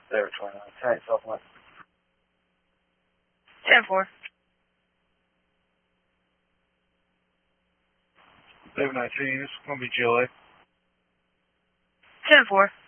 There, 29. Tank Southwest. 10-4. David 19, this is going to be GLA. 10-4.